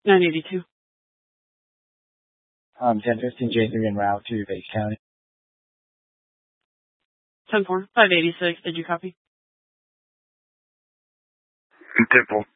982. 1015 J3 en route to Bates County. 10-4, 586. Did you copy? Temple.